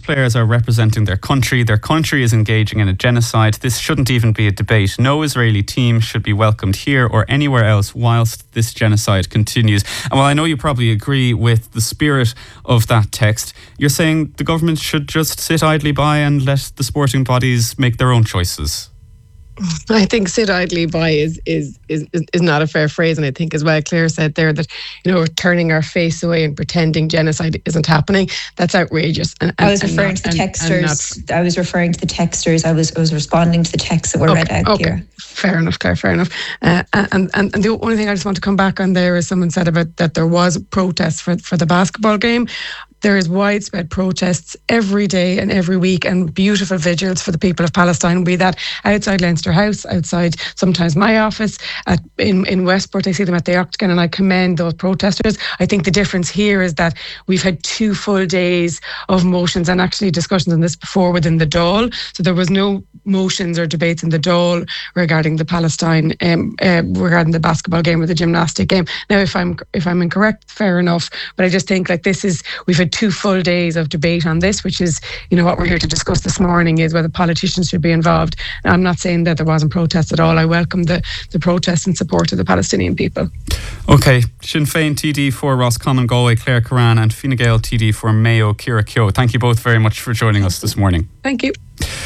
players are representing their country. Their country is engaging in a genocide. This shouldn't even be a debate. No Israeli team should be welcomed here or anywhere else whilst this genocide continues. And while I know you probably agree with the spirit of that text, you're saying the government should just sit idly by and let the sporting bodies make their own choices. I think sit idly by is not a fair phrase, and I think as well Claire said there that we're turning our face away and pretending genocide isn't happening. That's outrageous. I was referring to the texters. I was referring to the texters. I was responding to the texts that were read out here. Fair enough, Claire. Fair enough. And the only thing I just want to come back on there is someone said about that there was protests for the basketball game. There is widespread protests every day and every week, and beautiful vigils for the people of Palestine, be that outside Leinster House, outside sometimes my office, in Westport. I see them at the Octagon, and I commend those protesters. I think the difference here is that we've had 2 full days of motions and actually discussions on this before within the Dáil. So there was no motions or debates in the Dáil regarding the Palestine, regarding the basketball game or the gymnastic game. Now, if I'm incorrect, fair enough. But I just think we've had 2 full days of debate on this, which is, what we're here to discuss this morning is whether politicians should be involved. And I'm not saying that there wasn't protests at all. I welcome the protests in support of the Palestinian people. Okay, Sinn Féin TD for Roscommon Galway, Claire Curran, and Fine Gael TD for Mayo, Ciara Keogh. Thank you both very much for joining us this morning. Thank you.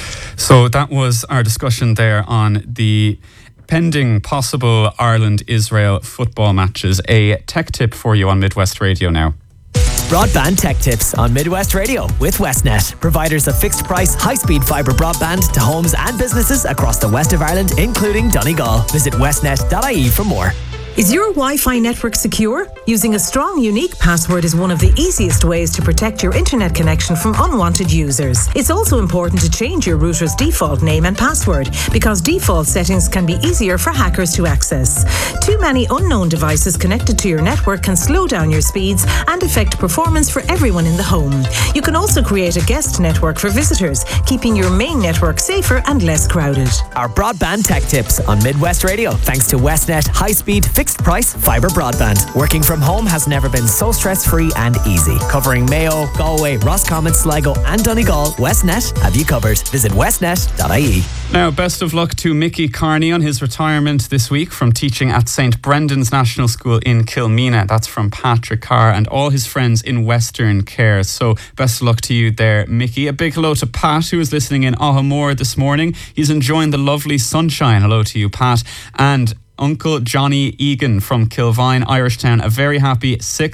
So that was our discussion there on the pending possible Ireland-Israel football matches. A tech tip for you on Midwest Radio now. Broadband Tech Tips on Midwest Radio with Westnet, providers of fixed price, high-speed fibre broadband to homes and businesses across the west of Ireland, including Donegal. Visit westnet.ie for more. Is your Wi-Fi network secure? Using a strong, unique password is one of the easiest ways to protect your internet connection from unwanted users. It's also important to change your router's default name and password, because default settings can be easier for hackers to access. Too many unknown devices connected to your network can slow down your speeds and affect performance for everyone in the home. You can also create a guest network for visitors, keeping your main network safer and less crowded. Our Broadband Tech Tips on Midwest Radio, thanks to Westnet high-speed fixed price fibre broadband. Working from home has never been so stress-free and easy. Covering Mayo, Galway, Roscommon, Sligo and Donegal, Westnet have you covered. Visit westnet.ie. Now, best of luck to Mickey Carney on his retirement this week from teaching at St. Brendan's National School in Kilmeena. That's from Patrick Carr and all his friends in Western Care. So best of luck to you there, Mickey. A big hello to Pat, who is listening in Ahamore this morning. He's enjoying the lovely sunshine. Hello to you, Pat. And Uncle Johnny Egan from Kilvine, Irishtown, a very happy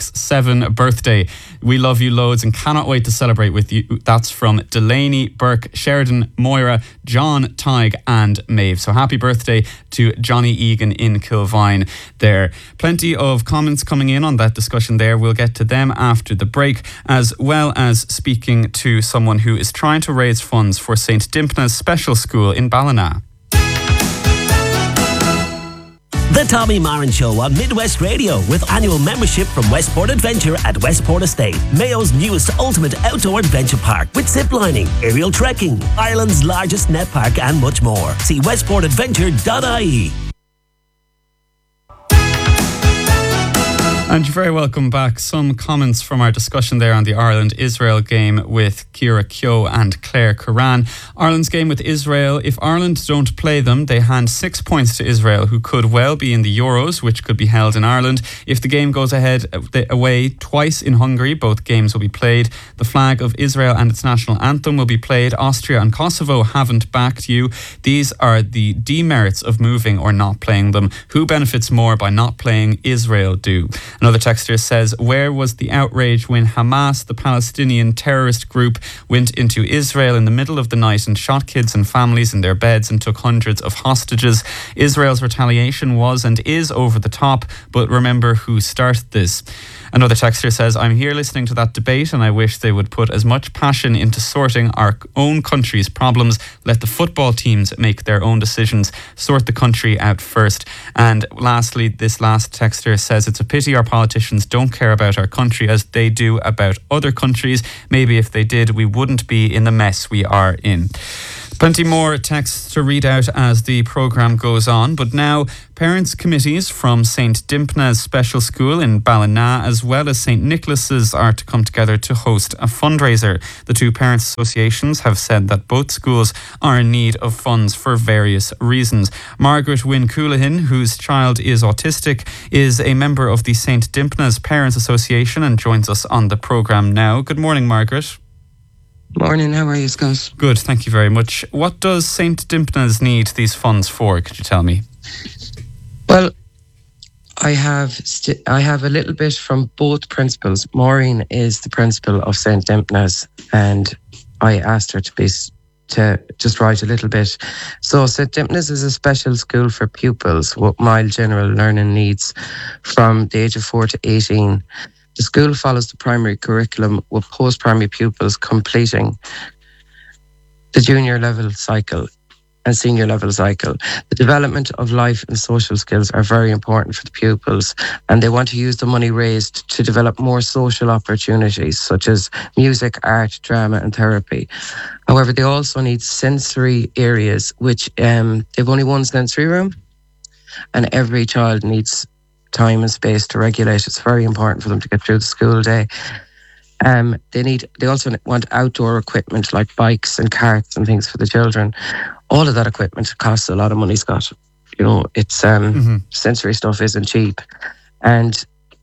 6-7 birthday. We love you loads and cannot wait to celebrate with you. That's from Delaney, Burke, Sheridan, Moira, John, Tig and Maeve. So happy birthday to Johnny Egan in Kilvine there. Plenty of comments coming in on that discussion there. We'll get to them after the break, as well as speaking to someone who is trying to raise funds for St. Dimpna's Special School in Ballina. The Tommy Moran Show on Midwest Radio, with annual membership from Westport Adventure at Westport Estate, Mayo's newest ultimate outdoor adventure park with ziplining, aerial trekking, Ireland's largest net park and much more. See westportadventure.ie. And you're very welcome back. Some comments from our discussion there on the Ireland-Israel game with Ciara Keogh and Claire Curran. Ireland's game with Israel, if Ireland don't play them, they hand 6 points to Israel, who could well be in the Euros, which could be held in Ireland. If the game goes away twice in Hungary, both games will be played. The flag of Israel and its national anthem will be played. Austria and Kosovo haven't backed you. These are the demerits of moving or not playing them. Who benefits more by not playing? Israel do. Another texter says, where was the outrage when Hamas, the Palestinian terrorist group, went into Israel in the middle of the night and shot kids and families in their beds and took hundreds of hostages? Israel's retaliation was and is over the top, but remember who started this. Another texter says, I'm here listening to that debate and I wish they would put as much passion into sorting our own country's problems. Let the football teams make their own decisions. Sort the country out first. And lastly, this last texter says, it's a pity our politicians don't care about our country as they do about other countries. Maybe if they did, we wouldn't be in the mess we are in. Plenty more texts to read out as the programme goes on, but now parents' committees from St. Dimphna's Special School in Ballina as well as St. Nicholas's are to come together to host a fundraiser. The two parents' associations have said that both schools are in need of funds for various reasons. Margaret Wynne Coulahan, whose child is autistic, is a member of the St. Dimphna's Parents Association and joins us on the programme now. Good morning, Margaret. Morning, how are you, Scott? Good, thank you very much. What does St. Dimphna's need these funds for? Could you tell me? Well, I have a little bit from both principals. Maureen is the principal of St. Dimphna's, and I asked her to just write a little bit. So St. Dimphna's is a special school for pupils with mild general learning needs from the age of 4 to 18. The school follows the primary curriculum with post-primary pupils completing the junior level cycle and senior level cycle. The development of life and social skills are very important for the pupils, and they want to use the money raised to develop more social opportunities such as music, art, drama and therapy. However, they also need sensory areas, which they've only one sensory room, and every child needs time and space to regulate. It's very important for them to get through the school day. They also want outdoor equipment like bikes and carts and things for the children. All of that equipment costs a lot of money, Scott. You know, it's sensory stuff isn't cheap. And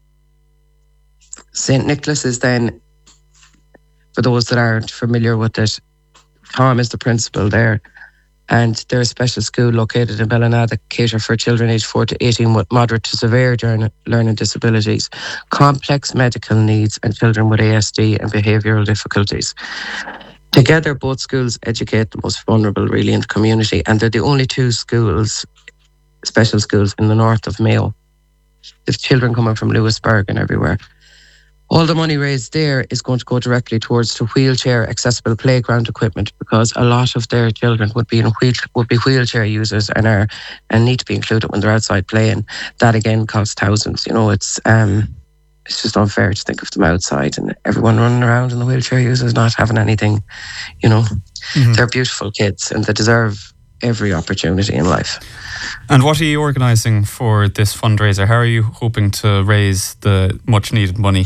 St. Nicholas is then, for those that aren't familiar with it, Tom is the principal there. And they're a special school located in Ballina that cater for children aged 4 to 18 with moderate to severe learning disabilities, complex medical needs, and children with ASD and behavioural difficulties. Together, both schools educate the most vulnerable really in the community, and they're the only two schools, special schools in the north of Mayo. There's children coming from Lewisburg and everywhere. All the money raised there is going to go directly towards the wheelchair accessible playground equipment, because a lot of their children would be wheelchair users and need to be included when they're outside playing. That again costs thousands. You know, it's just unfair to think of them outside and everyone running around in the wheelchair users not having anything. You know, They're beautiful kids and they deserve every opportunity in life. And what are you organising for this fundraiser? How are you hoping to raise the much needed money?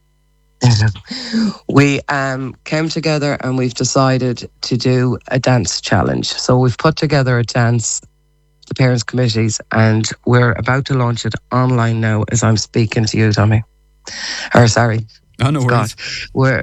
We came together and we've decided to do a dance challenge. So we've put together a dance, the parents' committees, and we're about to launch it online now as I'm speaking to you, Tommy. Or sorry. Oh, no worries. We're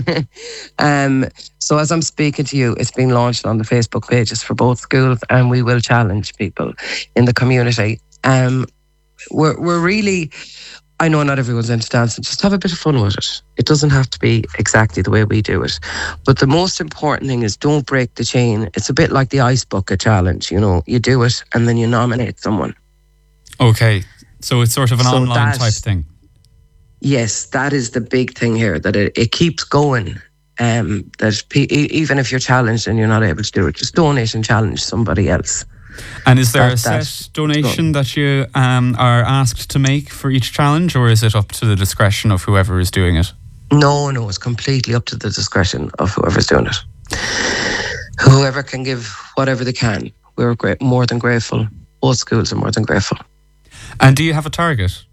so as I'm speaking to you, it's been launched on the Facebook pages for both schools, and we will challenge people in the community. We're really, I know not everyone's into dancing, just have a bit of fun with it. It doesn't have to be exactly the way we do it. But the most important thing is don't break the chain. It's a bit like the Ice Bucket Challenge, you know, you do it and then you nominate someone. Okay, so it's sort of an online type thing. Yes, that is the big thing here, that it keeps going. That even if you're challenged and you're not able to do it, just donate and challenge somebody else. And is there a set donation that you are asked to make for each challenge, or is it up to the discretion of whoever is doing it? No, it's completely up to the discretion of whoever's doing it. Whoever can give whatever they can. We're more than grateful. Both schools are more than grateful. And do you have a target?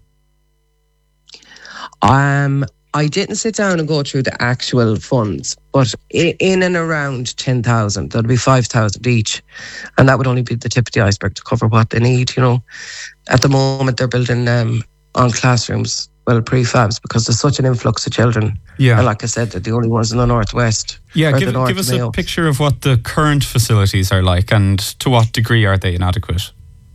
I didn't sit down and go through the actual funds, but in and around 10,000, there'll be 5,000 each. And that would only be the tip of the iceberg to cover what they need, you know. At the moment, they're building on classrooms, prefabs, because there's such an influx of children. Yeah. And like I said, they're the only ones in the northwest. Yeah, give us a picture of what the current facilities are like and to what degree are they inadequate?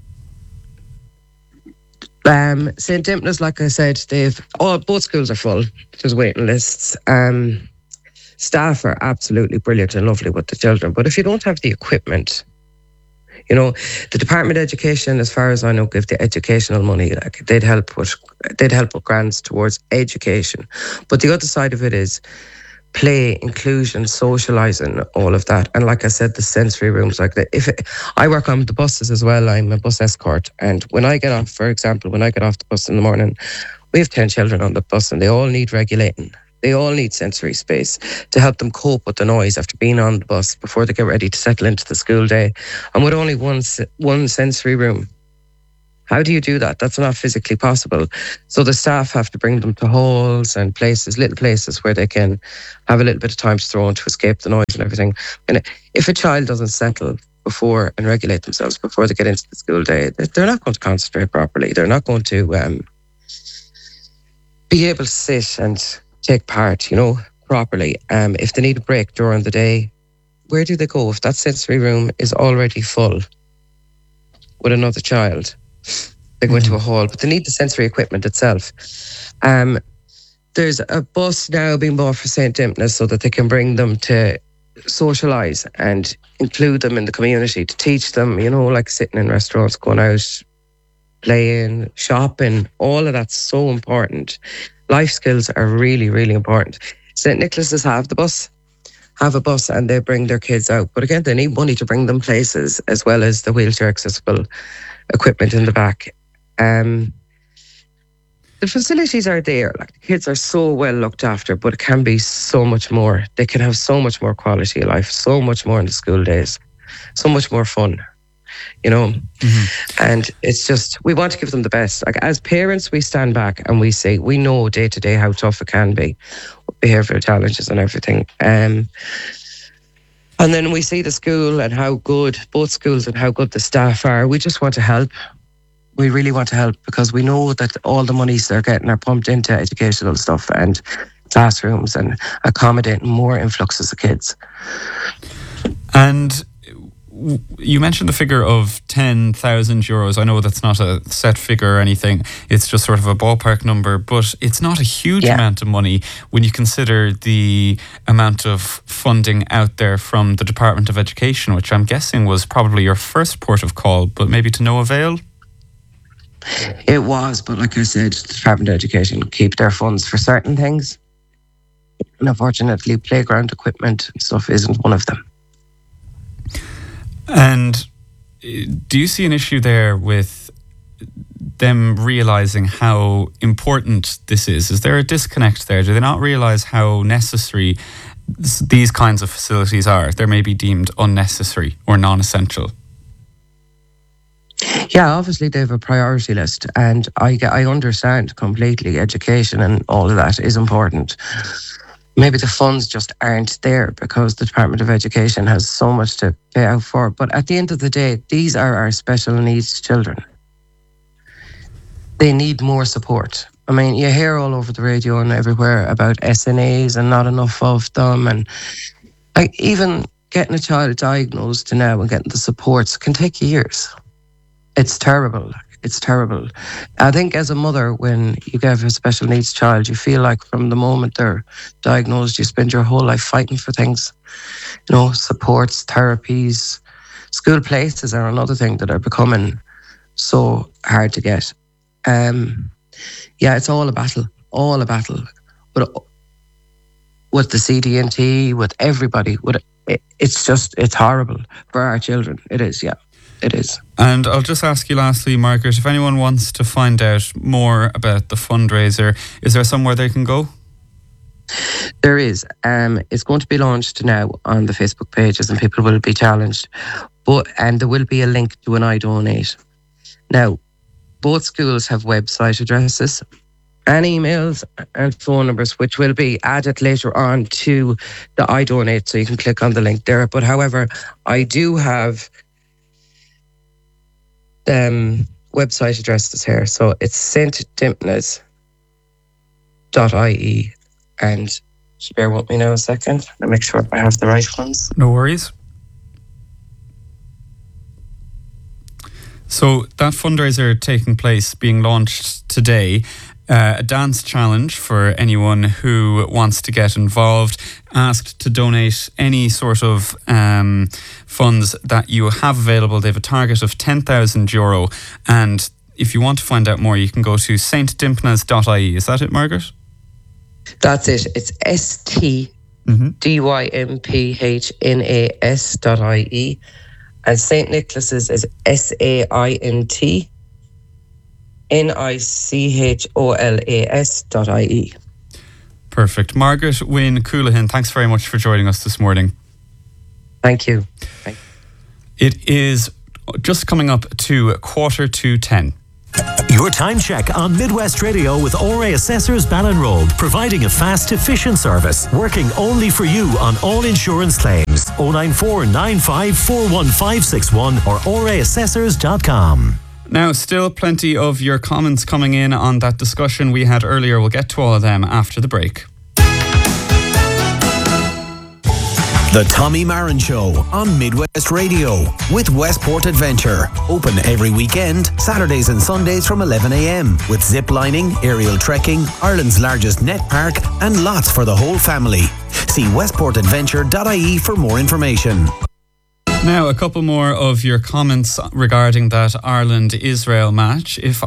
St. Dimphna's, like I said, both schools are full. There's waiting lists. Staff are absolutely brilliant and lovely with the children. But if you don't have the equipment, you know, the Department of Education, as far as I know, give the educational money. Like they'd help with grants towards education. But the other side of it is play, inclusion, socialising, all of that. And like I said, the sensory rooms, I work on the buses as well. I'm a bus escort. And when I get off, for example, the bus in the morning, we have 10 children on the bus and they all need regulating. They all need sensory space to help them cope with the noise after being on the bus before they get ready to settle into the school day. And with only one sensory room, how do you do that? That's not physically possible. So the staff have to bring them to halls and places, little places where they can have a little bit of time to throw in to escape the noise and everything. And if a child doesn't settle before and regulate themselves before they get into the school day, they're not going to concentrate properly. They're not going to be able to sit and take part, properly. If they need a break during the day, where do they go? If that sensory room is already full with another child, they go into a hall, but they need the sensory equipment itself. There's a bus now being bought for St. Dimphna's so that they can bring them to socialise and include them in the community, to teach them, like sitting in restaurants, going out, playing, shopping, all of that's so important. Life skills are really, really important. St. Nicholas's have a bus and they bring their kids out. But again, they need money to bring them places, as well as the wheelchair accessible equipment in the back. The facilities are there. Like, the kids are so well looked after, but it can be so much more. They can have so much more quality of life, so much more in the school days, so much more fun, And it's just, we want to give them the best. Like, as parents, we stand back and we say, we know day to day how tough it can be, behavioural challenges and everything. And then we see the school and how good, both schools, and how good the staff are. We just want to help. We really want to help, because we know that all the monies they're getting are pumped into educational stuff and classrooms and accommodating more influxes of kids. And you mentioned the figure of €10,000. I know that's not a set figure or anything. It's just sort of a ballpark number, but it's not a huge amount of money when you consider the amount of funding out there from the Department of Education, which I'm guessing was probably your first port of call, but maybe to no avail? It was, but like I said, the Department of Education keep their funds for certain things. And unfortunately, playground equipment and stuff isn't one of them. And do you see an issue there with them realising how important this is? Is there a disconnect there? Do they not realise how necessary these kinds of facilities are? They're maybe deemed unnecessary or non-essential. Yeah, obviously they have a priority list, and I understand completely. Education and all of that is important. Maybe the funds just aren't there because the Department of Education has so much to pay out for. But at the end of the day, these are our special needs children. They need more support. I mean, you hear all over the radio and everywhere about SNAs and not enough of them. And even getting a child diagnosed now and getting the supports can take years. It's terrible. It's terrible. I think as a mother, when you have a special needs child, you feel like from the moment they're diagnosed, you spend your whole life fighting for things. Supports, therapies, school places are another thing that are becoming so hard to get. It's all a battle. But with the CDNT, with everybody, it's horrible for our children. It is, yeah. It is. And I'll just ask you lastly, Margaret, if anyone wants to find out more about the fundraiser, is there somewhere they can go? There is. It's going to be launched now on the Facebook pages, and people will be challenged. And there will be a link to an iDonate. Now, both schools have website addresses and emails and phone numbers, which will be added later on to the iDonate, so you can click on the link there. But however, I do have website addresses here. So it's stdimphnas.ie, and just bear with me now a second. I'll make sure I have the right ones. No worries. So that fundraiser taking place, being launched today, a dance challenge for anyone who wants to get involved, asked to donate any sort of funds that you have available. They have a target of €10,000, and if you want to find out more, you can go to stdimphnas.ie. Is that it, Margaret? That's it. It's stdymphnas.ie, and St. Nicholas's is SAINTNICHOLAS.ie. Perfect. Margaret Wynne Coolahan, thanks very much for joining us this morning. Thank you. It is just coming up to 10:15. Your time check on Midwest Radio with ORA Assessors Ballinrobe, providing a fast, efficient service, working only for you on all insurance claims. 094 95 41561 or oraassessors.com. Now, still plenty of your comments coming in on that discussion we had earlier. We'll get to all of them after the break. The Tommy Marin Show on Midwest Radio with Westport Adventure. Open every weekend, Saturdays and Sundays from 11 a.m. with zip lining, aerial trekking, Ireland's largest net park and lots for the whole family. See westportadventure.ie for more information. Now, a couple more of your comments regarding that Ireland-Israel match. If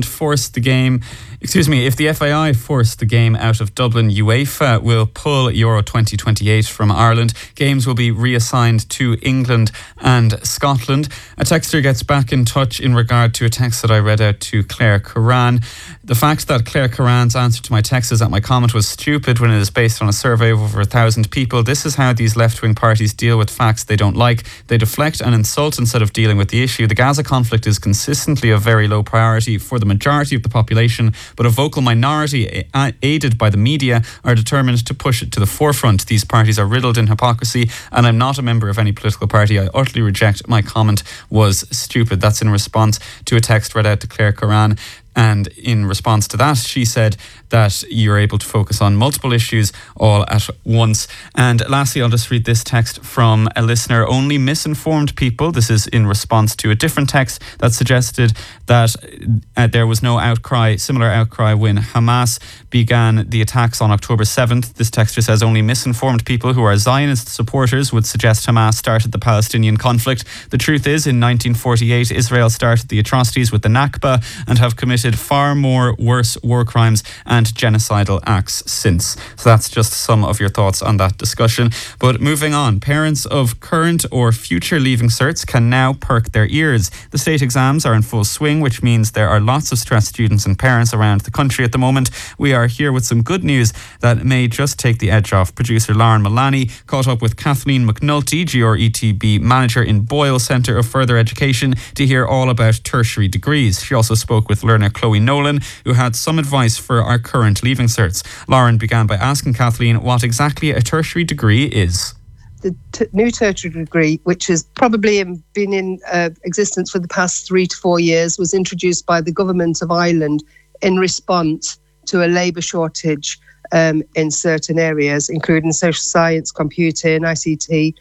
the FAI forced the game out of Dublin, UEFA will pull Euro 2028 from Ireland. Games will be reassigned to England and Scotland. A texter gets back in touch in regard to a text that I read out to Claire Curran. The fact that Claire Curran's answer to my text is that my comment was stupid when it is based on a survey of over 1,000 people. This is how these left-wing parties deal with facts they don't like. They deflect and insult instead of dealing with the issue. The Gaza conflict is consistently a very low priority for the majority of the population, but a vocal minority, aided by the media, are determined to push it to the forefront. These parties are riddled in hypocrisy, and I'm not a member of any political party. I utterly reject. My comment was stupid. That's in response to a text read out to Claire Curran. And in response to that, she said that you're able to focus on multiple issues all at once. And lastly, I'll just read this text from a listener. Only misinformed people. This is in response to a different text that suggested that there was no similar outcry when Hamas began the attacks on October 7th. This texter says only misinformed people who are Zionist supporters would suggest Hamas started the Palestinian conflict. The truth is, in 1948, Israel started the atrocities with the Nakba and have committed far more worse war crimes and genocidal acts since. So that's just some of your thoughts on that discussion. But moving on, parents of current or future leaving certs can now perk their ears. The state exams are in full swing, which means there are lots of stressed students and parents around the country at the moment. We are here with some good news that may just take the edge off. Producer Lauren Mullaney caught up with Kathleen McNulty, GRETB manager in Boyle Centre of Further Education, to hear all about tertiary degrees. She also spoke with learner Chloe Nolan, who had some advice for our current leaving certs. Lauren began by asking Kathleen what exactly a tertiary degree is. The new tertiary degree, which has probably been in existence for the past 3 to 4 years, was introduced by the government of Ireland in response to a labour shortage in certain areas, including social science, computing, ICT.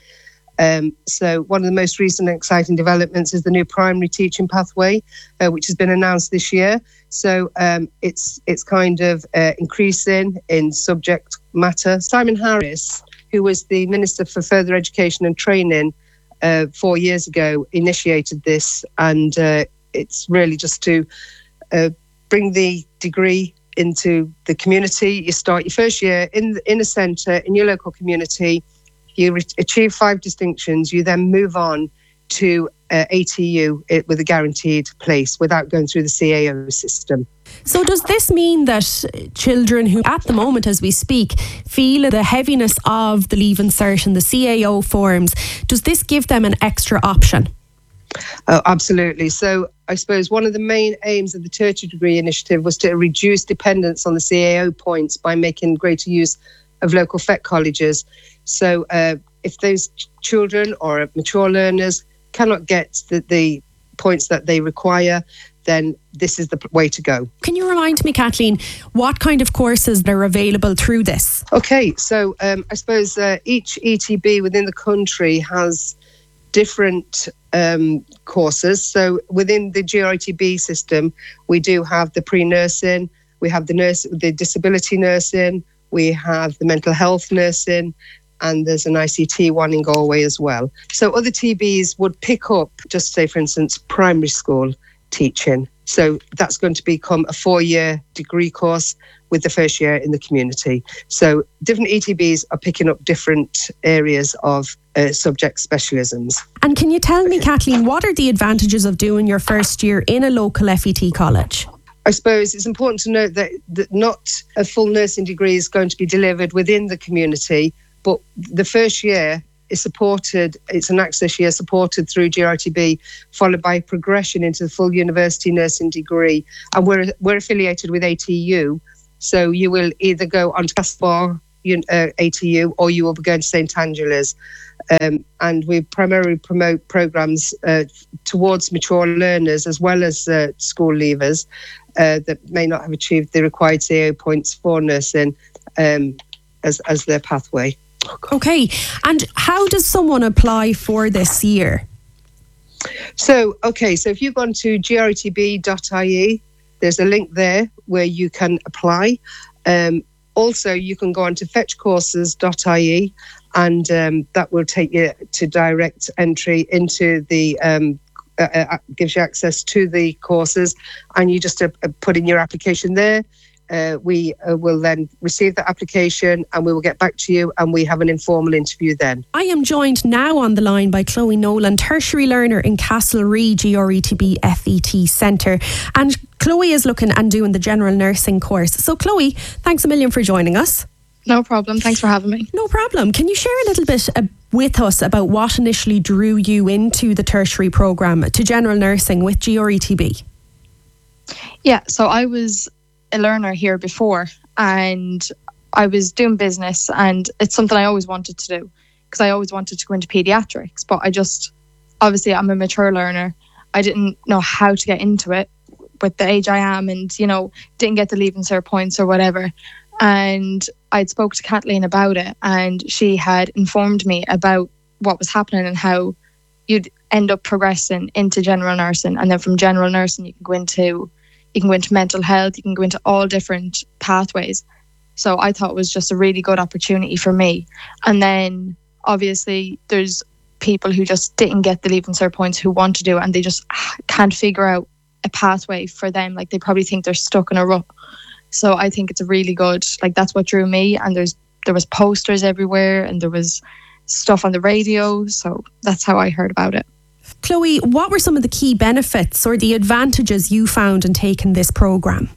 So one of the most recent exciting developments is the new primary teaching pathway, which has been announced this year. So it's kind of increasing in subject matter. Simon Harris, who was the Minister for Further Education and Training 4 years ago, initiated this, and it's really just to bring the degree into the community. You start your first year in a centre in your local community. You achieve 5 distinctions. You then move on to ATU with a guaranteed place without going through the CAO system. So does this mean that children who at the moment as we speak feel the heaviness of the Leaving Cert and the CAO forms, does this give them an extra option? Oh, absolutely. So I suppose one of the main aims of the tertiary degree initiative was to reduce dependence on the CAO points by making greater use of local FET colleges. So if those children or mature learners cannot get the points that they require, then this is the way to go. Can you remind me, Kathleen, what kind of courses are available through this? Okay, so I suppose each ETB within the country has different courses. So within the GRETB system, we do have the pre-nursing, we have the disability nursing, we have the mental health nursing, and there's an ICT one in Galway as well. So other TBs would pick up, just say for instance, primary school teaching. So that's going to become a 4-year degree course with the first year in the community. So different ETBs are picking up different areas of subject specialisms. And can you tell me, Kathleen, what are the advantages of doing your first year in a local FET college? I suppose it's important to note that not a full nursing degree is going to be delivered within the community, but the first year is supported, it's an access year supported through GRTB, followed by progression into the full university nursing degree. And we're affiliated with ATU, so you will either go on to Castlebar ATU or you will be going to St Angela's. And we primarily promote programmes towards mature learners as well as school leavers that may not have achieved the required CAO points for nursing as their pathway. Okay, and how does someone apply for this year? So if you've gone to grtb.ie, there's a link there where you can apply. Also, you can go on to fetchcourses.ie, and that will take you to direct entry into the gives you access to the courses, and you just put in your application there. We will then receive the application and we will get back to you, and we have an informal interview then. I am joined now on the line by Chloe Nolan, tertiary learner in Castlereagh GRETB FET Centre. And Chloe is looking and doing the general nursing course. So Chloe, thanks a million for joining us. No problem. Thanks for having me. No problem. Can you share a little bit with us about what initially drew you into the tertiary programme to general nursing with GRETB? Yeah, so I was a learner here before, and I was doing business, and it's something I always wanted to do because I always wanted to go into paediatrics, but obviously I'm a mature learner. I didn't know how to get into it with the age I am, and didn't get the Leaving Cert points or whatever. And I'd spoke to Kathleen about it, and she had informed me about what was happening and how you'd end up progressing into general nursing, and then from general nursing you can go into mental health, you can go into all different pathways. So I thought it was just a really good opportunity for me. And then obviously there's people who just didn't get the Leaving Cert points who want to do it, and they just can't figure out a pathway for them. Like, they probably think they're stuck in a rut. So I think it's a really good, that's what drew me. And there was posters everywhere, and there was stuff on the radio. So that's how I heard about it. Chloe, what were some of the key benefits or the advantages you found in taking this programme?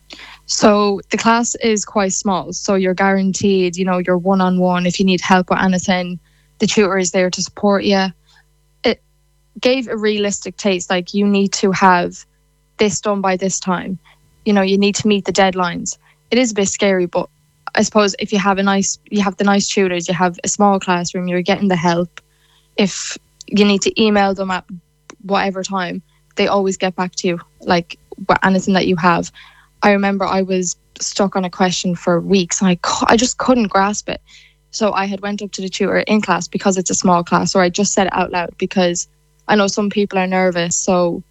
So the class is quite small. So you're guaranteed, you're one-on-one. If you need help with anything, the tutor is there to support you. It gave a realistic taste. Like, you need to have this done by this time. You need to meet the deadlines. It is a bit scary, but I suppose if you have the nice tutors, you have a small classroom, you're getting the help. If you need to email them at whatever time, they always get back to you, like anything that you have. I remember I was stuck on a question for weeks, and I just couldn't grasp it. So I had went up to the tutor in class, because it's a small class, or I just said it out loud, because I know some people are nervous, so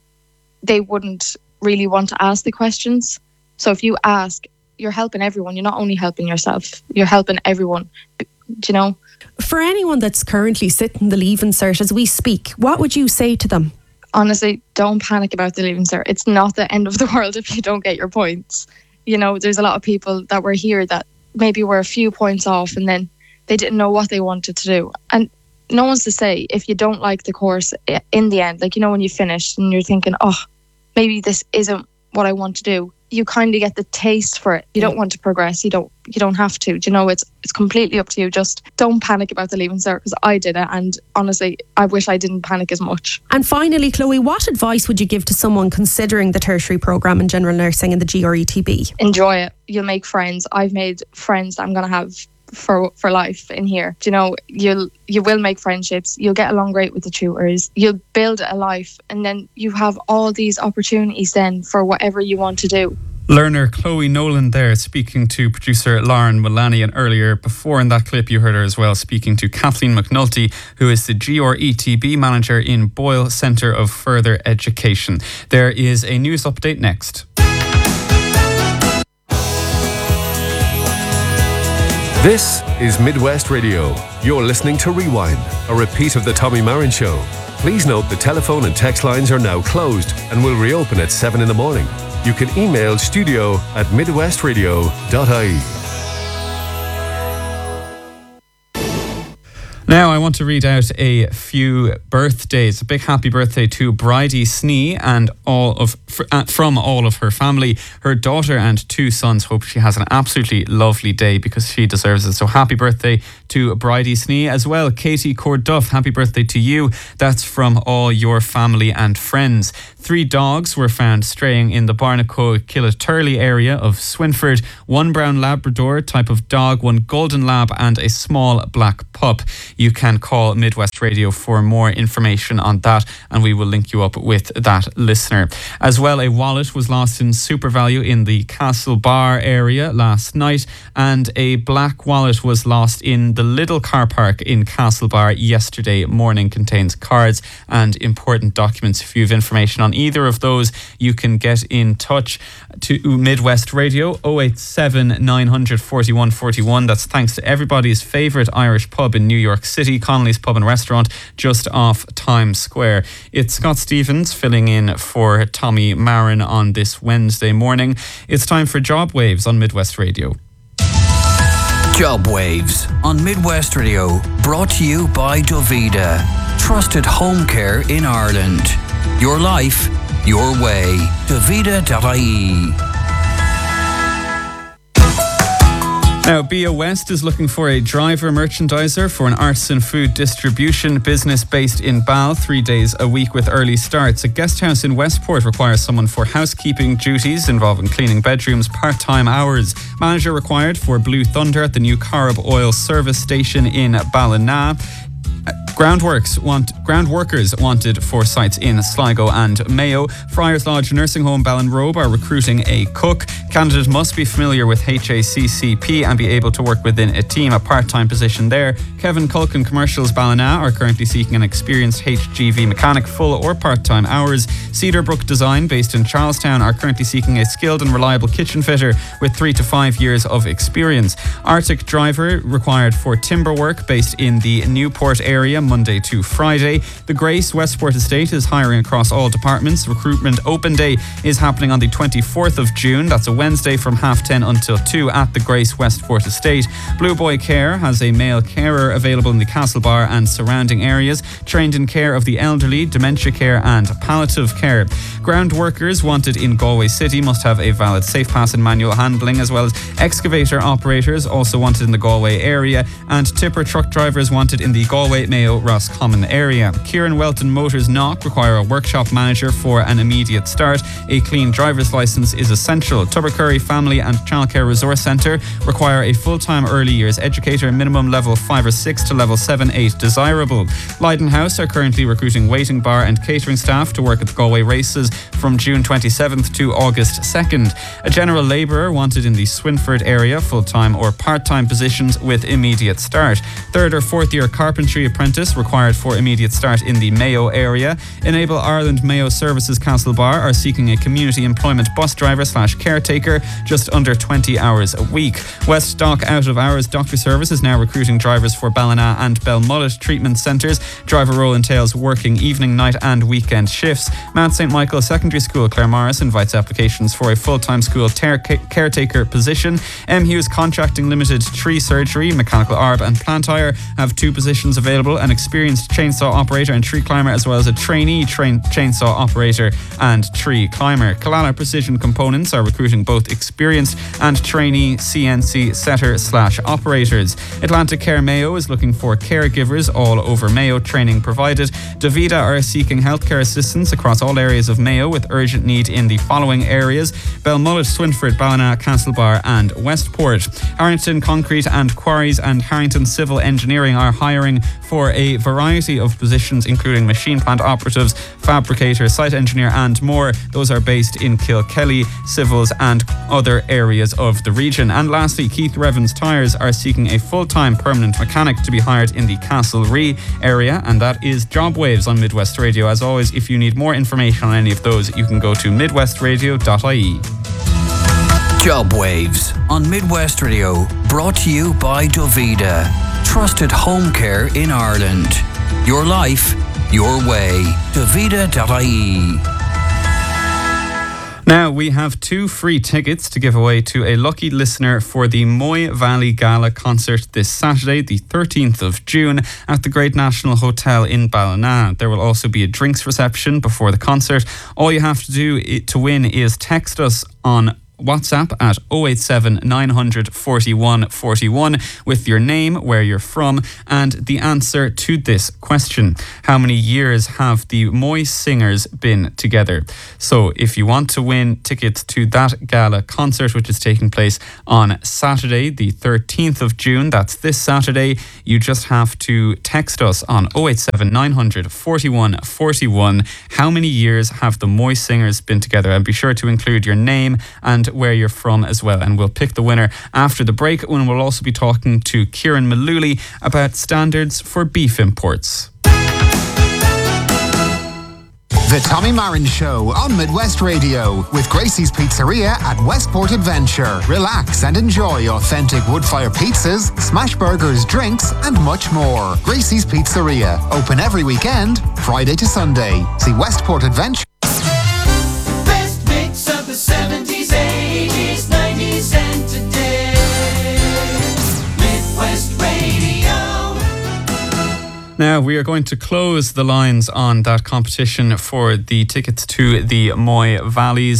they wouldn't really want to ask the questions. So if you ask, you're helping everyone. You're not only helping yourself, you're helping everyone. Do you know? For anyone that's currently sitting the Leaving Cert as we speak, what would you say to them? Honestly, don't panic about the Leaving Cert. It's not the end of the world if you don't get your points. There's a lot of people that were here that maybe were a few points off, and then they didn't know what they wanted to do. And no one's to say if you don't like the course in the end, when you finish and you're thinking, maybe this isn't what I want to do. You kind of get the taste for it. You don't want to progress. You don't have to. It's completely up to you. Just don't panic about the Leaving Cert, because I did it, and honestly, I wish I didn't panic as much. And finally, Chloe, what advice would you give to someone considering the tertiary programme in general nursing in the GRETB? Enjoy it. You'll make friends. I've made friends that I'm going to have for life in here. You will make friendships. You'll get along great with the tutors. You'll build a life, and then you have all these opportunities then for whatever you want to do. Learner Chloe Nolan there speaking to producer Lauren Mullaney, and earlier before in that clip you heard her as well speaking to Kathleen McNulty, who is the GRETB manager in Boyle Centre of Further Education. There is a news update next. This is Midwest Radio. You're listening to Rewind, a repeat of the Tommy Marin Show. Please note the telephone and text lines are now closed and will reopen at 7 in the morning. You can email studio@midwestradio.ie. Now I want to read out a few birthdays. A big happy birthday to Bridie Snee and from all of her family. Her daughter and 2 sons hope she has an absolutely lovely day because she deserves it. So happy birthday to Bridie Snee. As well, Katie Corduff, happy birthday to you. That's from all your family and friends. 3 dogs were found straying in the Barnacoa-Killaturley area of Swinford. 1 brown Labrador type of dog, 1 golden lab and a small black pup. You can call Midwest Radio for more information on that and we will link you up with that listener. As well, a wallet was lost in SuperValu in the Castlebar area last night and a black wallet was lost in the Lidl car park in Castlebar yesterday morning. Contains cards and important documents. If you have information on either of those, you can get in touch to Midwest Radio 087 900 41 41. That's thanks to everybody's favourite Irish pub in New York City, Connolly's Pub and Restaurant, just off Times Square. It's Scott Stevens filling in for Tommy Marin on this Wednesday morning. It's time for Job Waves on Midwest Radio. Job Waves on Midwest Radio, brought to you by Dovida, trusted home care in Ireland. Your life, your way. Dovida.ie. Now, BO West is looking for a driver merchandiser for an arts and food distribution business based in Bal, 3 days a week with early starts. A guest house in Westport requires someone for housekeeping duties involving cleaning bedrooms, part-time hours. Manager required for Blue Thunder at the new Corrib Oil Service Station in Ballina. Groundworkers wanted for sites in Sligo and Mayo. Friars Lodge Nursing Home Ballinrobe are recruiting a cook. Candidate must be familiar with HACCP and be able to work within a team, a part-time position there. Kevin Culkin Commercials Ballina are currently seeking an experienced HGV mechanic, full or part-time hours. Cedarbrook Design, based in Charlestown, are currently seeking a skilled and reliable kitchen fitter with 3 to 5 years of experience. Arctic driver required for timber work, based in the Newport area, Monday to Friday. The Grace Westport Estate is hiring across all departments. Recruitment open day is happening on the 24th of June. That's a Wednesday from 10:30 until 2 at the Grace Westport Estate. Blue Boy Care has a male carer available in the Castlebar and surrounding areas, trained in care of the elderly, dementia care and palliative care. Ground workers wanted in Galway City must have a valid safe pass and manual handling, as well as excavator operators also wanted in the Galway area, and tipper truck drivers wanted in the Galway, Mayo, Roscommon area. Kieran Welton Motors Knock require a workshop manager for an immediate start. A clean driver's licence is essential. Tubbercurry Family and Childcare Resource Centre require a full-time early years educator, minimum level 5 or 6 to level 7-8 desirable. Leiden House are currently recruiting waiting bar and catering staff to work at the Galway races from June 27th to August 2nd. A general labourer wanted in the Swinford area, full-time or part-time positions with immediate start. 3rd or 4th year carpentry apprentice required for immediate start in the Mayo area. Enable Ireland Mayo Services Castlebar are seeking a community employment bus driver / caretaker, just under 20 hours a week. West Dock Out of Hours Doctor Service is now recruiting drivers for Ballina and Belmullet treatment centres. Driver role entails working evening, night and weekend shifts. Mount St Michael Secondary School Claremorris invites applications for a full-time school caretaker position. M. Hughes Contracting Limited Tree Surgery, Mechanical Arb and Plant Hire have 2 positions available, an experienced chainsaw operator and tree climber, as well as a trainee chainsaw operator and tree climber. Kalala Precision Components are recruiting both experienced and trainee CNC setter / operators. Atlantic Care Mayo is looking for caregivers all over Mayo, training provided. Davida are seeking healthcare assistance across all areas of Mayo with urgent need in the following areas: Belmullet, Swinford, Ballina, Castlebar and Westport. Harrington Concrete and Quarries and Harrington Civil Engineering are hiring for a variety of positions, including machine plant operatives, fabricator, site engineer and more. Those are based in Kilkelly, Civils and other areas of the region. And lastly, Keith Revens Tyres are seeking a full-time permanent mechanic to be hired in the Castlerea area, and that is Job Waves on Midwest Radio. As always, if you need more information on any of those, you can go to midwestradio.ie. Job Waves on Midwest Radio, brought to you by Dovida, trusted home care in Ireland. Your life, your way. Dovida.ie. Now, we have 2 free tickets to give away to a lucky listener for the Moy Valley Gala concert this Saturday, the 13th of June, at the Great National Hotel in Ballina. There will also be a drinks reception before the concert. All you have to do to win is text us on WhatsApp at 087 900 41 41 with your name, where you're from, and the answer to this question. How many years have the Moy Singers been together? So if you want to win tickets to that gala concert, which is taking place on Saturday, the 13th of June, that's this Saturday, you just have to text us on 087 900 41 41. How many years have the Moy Singers been together? And be sure to include your name and where you're from as well, and we'll pick the winner after the break, when we'll also be talking to Kieran Malooly about standards for beef imports. The Tommy Marin Show on Midwest Radio with Gracie's Pizzeria at Westport Adventure. Relax and enjoy authentic wood-fire pizzas, smash burgers, drinks and much more. Gracie's Pizzeria, open every weekend, Friday to Sunday. See Westport Adventure. Best mix of the 70s, 80s, 90s and today. Midwest Radio. Now, we are going to close the lines on that competition for the tickets to the Moy Valley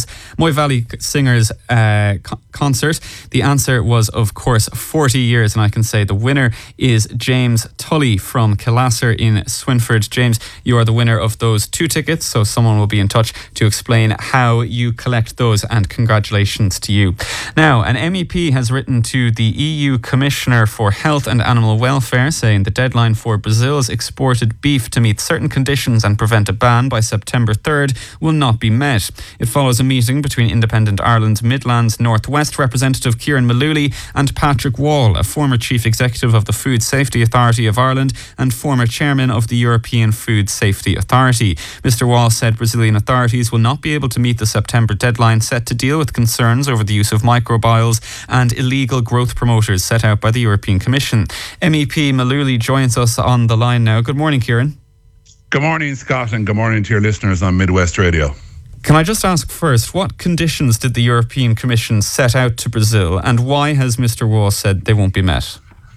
Singers concert. The answer was, of course, 40 years, and I can say the winner is James Tully from Killasser in Swinford. James, you are the winner of those 2 tickets, so someone will be in touch to explain how you collect those, and congratulations to you. Now, an MEP has written to the EU Commissioner for Health and Animal Welfare, saying the deadline for Brazil's exported beef to meet certain conditions and prevent a ban by September 3rd will not be met. It follows a meeting between Independent Ireland's Midlands North West representative Kieran Malooly and Patrick Wall, a former Chief Executive of the Food Safety Authority of Ireland and former Chairman of the European Food Safety Authority. Mr. Wall said Brazilian authorities will not be able to meet the September deadline set to deal with concerns over the use of microbials and illegal growth promoters set out by the European Commission. MEP Malooly joins us on the line now. Good morning, Kieran. Good morning, Scott, and good morning to your listeners on Midwest Radio. Can I just ask first, what conditions did the European Commission set out to Brazil, and why has Mr. Wall said they won't be met?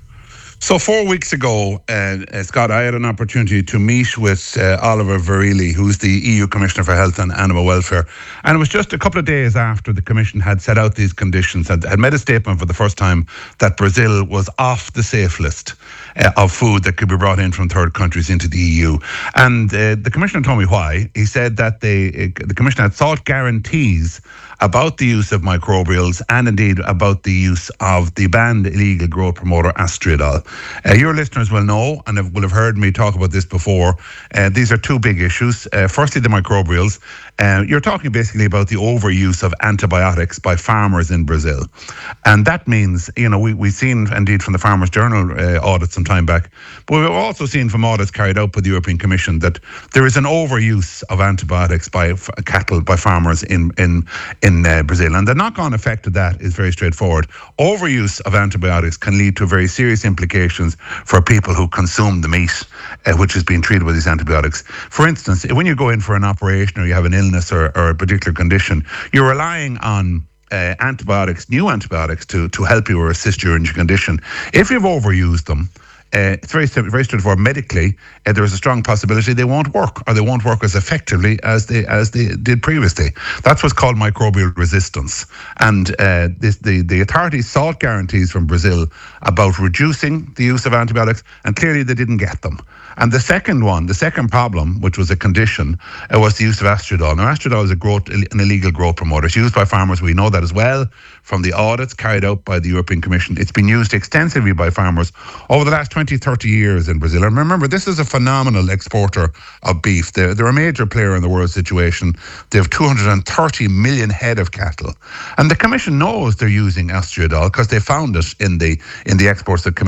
So 4 weeks ago, Scott, I had an opportunity to meet with Oliver Verrilli, who's the EU Commissioner for Health and Animal Welfare. And it was just a couple of days after the Commission had set out these conditions and had made a statement for the first time that Brazil was off the safe list of food that could be brought in from third countries into the EU. And the Commissioner told me why. He said that the Commission had sought guarantees about the use of microbials and indeed about the use of the banned illegal growth promoter Astriodol. Your listeners will know and will have heard me talk about this before. These are 2 big issues. Firstly, the microbials. You're talking basically about the overuse of antibiotics by farmers in Brazil. And that means, we've seen indeed from the Farmers Journal audit some time back, but we've also seen from audits carried out by the European Commission that there is an overuse of antibiotics by cattle, by farmers in Brazil. And the knock-on effect of that is very straightforward. Overuse of antibiotics can lead to very serious implications for people who consume the meat, which has been treated with these antibiotics. For instance, when you go in for an operation or you have an illness or a particular condition, you're relying on antibiotics, new antibiotics, to help you or assist you in your condition. If you've overused them, it's very straightforward. Medically, there is a strong possibility they won't work, or they won't work as effectively as they did previously. That's what's called microbial resistance. And the authorities sought guarantees from Brazil about reducing the use of antibiotics, and clearly they didn't get them. And the second problem, which was a condition, was the use of Astriodol. Now, Astriodol is an illegal growth promoter. It's used by farmers. We know that as well from the audits carried out by the European Commission. It's been used extensively by farmers over the last 20, 30 years in Brazil. And remember, this is a phenomenal exporter of beef. They're a major player in the world situation. They have 230 million head of cattle. And the Commission knows they're using Astriodol because they found it in the exports that come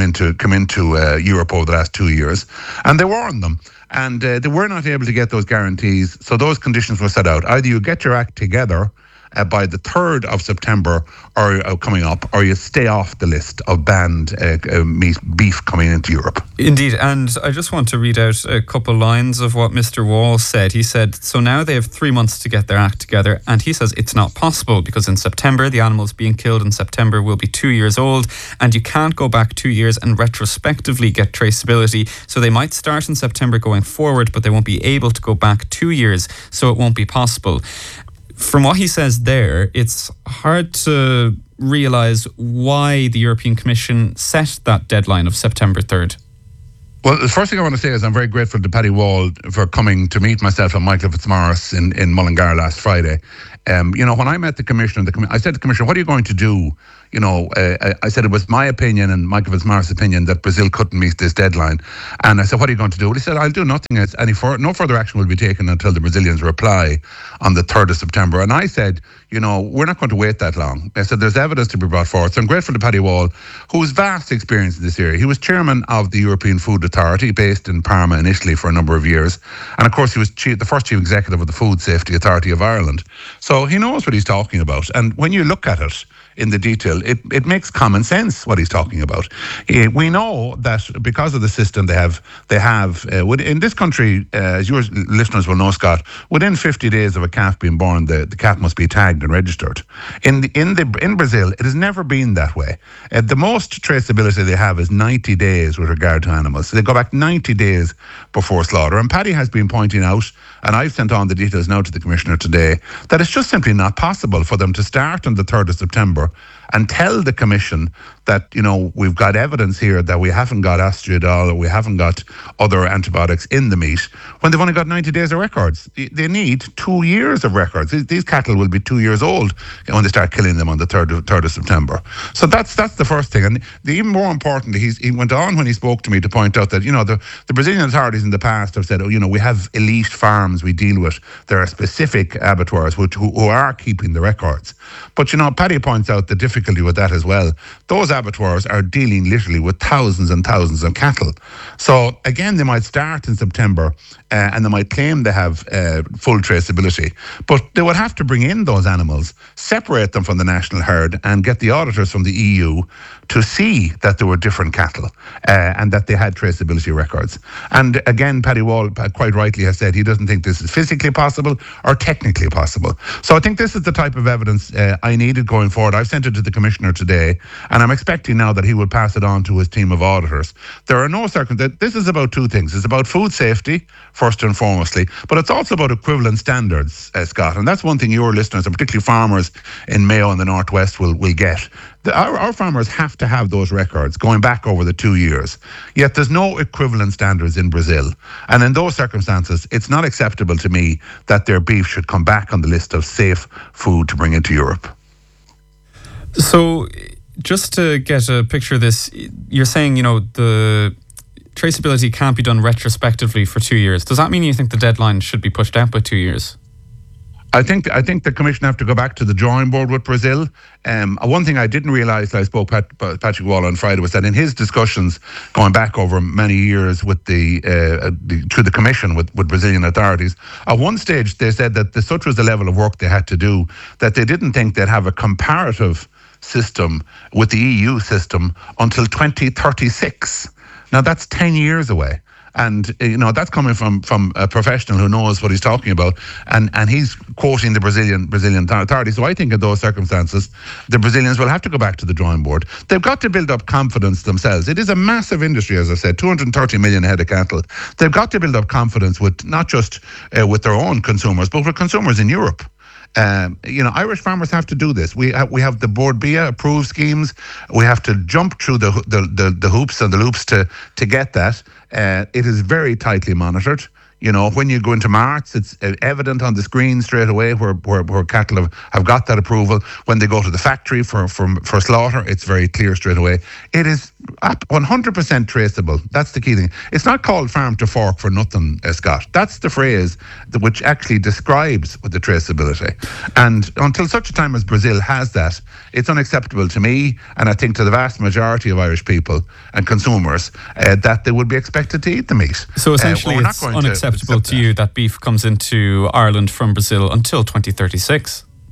into Europe over the last 2 years. And they warned them. And they were not able to get those guarantees. So those conditions were set out. Either you get your act together by the 3rd of September or coming up, or you stay off the list of banned beef coming into Europe. Indeed, and I just want to read out a couple lines of what Mr. Wall said. He said, so now they have 3 months to get their act together, and he says it's not possible because in September, the animals being killed in September will be 2 years old, and you can't go back 2 years and retrospectively get traceability. So they might start in September going forward, but they won't be able to go back 2 years, so it won't be possible. From what he says there, it's hard to realise why the European Commission set that deadline of September 3rd. Well, the first thing I want to say is I'm very grateful to Paddy Wall for coming to meet myself and Michael Fitzmaurice in Mullingar last Friday. When I met the Commissioner, I said to the Commissioner, what are you going to do? I said it was my opinion and Michael Fitzmaurice's opinion that Brazil couldn't meet this deadline. And I said, what are you going to do? Well, he said, I'll do nothing. No further action will be taken until the Brazilians reply on the 3rd of September. And I said, we're not going to wait that long. I said, there's evidence to be brought forward. So I'm grateful to Paddy Wall, who's vast experience in this area. He was chairman of the European Food Authority based in Parma in Italy for a number of years. And of course, he was the first chief executive of the Food Safety Authority of Ireland. So he knows what he's talking about. And when you look at it in the detail, it makes common sense what he's talking about. We know that because of the system they have in this country, as your listeners will know, Scott, within 50 days of a calf being born, the calf must be tagged and registered. In Brazil, it has never been that way. The most traceability they have is 90 days with regard to animals. So they go back 90 days before slaughter. And Paddy has been pointing out, and I've sent on the details now to the Commissioner today, that it's just simply not possible for them to start on the 3rd of September and tell the Commission that, we've got evidence here that we haven't got Astriodol or we haven't got other antibiotics in the meat when they've only got 90 days of records. They need 2 years of records. These cattle will be 2 years old when they start killing them on the 3rd of September. So that's the first thing. And even more importantly, he went on when he spoke to me to point out that, the Brazilian authorities in the past have said, we have elite farms we deal with. There are specific abattoirs who are keeping the records. But, Paddy points out the difficulty with that as well. Those abattoirs are dealing literally with thousands and thousands of cattle. So again, they might start in September and they might claim they have full traceability, but they would have to bring in those animals, separate them from the national herd and get the auditors from the EU to see that there were different cattle and that they had traceability records. And again, Paddy Wall quite rightly has said he doesn't think this is physically possible or technically possible. So I think this is the type of evidence I needed going forward. I've sent it to the Commissioner today, and I'm expecting now that he will pass it on to his team of auditors. There are no circumstances. This is about two things. It's about food safety, first and foremostly, but it's also about equivalent standards, Scott. And that's one thing your listeners, and particularly farmers in Mayo and the Northwest, will get. Our farmers have to have those records going back over the 2 years. Yet there's no equivalent standards in Brazil. And in those circumstances, it's not acceptable to me that their beef should come back on the list of safe food to bring into Europe. So just to get a picture of this, you're saying, the traceability can't be done retrospectively for 2 years. Does that mean you think the deadline should be pushed out by 2 years? I think the Commission have to go back to the drawing board with Brazil. One thing I didn't realise, I spoke to Patrick Wall on Friday, was that in his discussions going back over many years with through the Commission with Brazilian authorities, at one stage they said that such was the level of work they had to do that they didn't think they'd have a comparative system with the EU system until 2036. Now that's 10 years away. And, that's coming from a professional who knows what he's talking about. And he's quoting the Brazilian authorities. So I think in those circumstances, the Brazilians will have to go back to the drawing board. They've got to build up confidence themselves. It is a massive industry, as I said, 230 million head of cattle. They've got to build up confidence with not just with their own consumers, but with consumers in Europe. Irish farmers have to do this. We have the Board BIA approved schemes. We have to jump through the hoops and the loops to get that. It is very tightly monitored. When you go into marts, it's evident on the screen straight away where cattle have got that approval. When they go to the factory for slaughter, it's very clear straight away. It is 100% traceable. That's the key thing. It's not called farm to fork for nothing, Scott. That's the phrase which actually describes the traceability. And until such a time as Brazil has that, it's unacceptable to me, and I think to the vast majority of Irish people and consumers, that they would be expected to eat the meat. So essentially it's unacceptable to you that beef comes into Ireland from Brazil until 2036?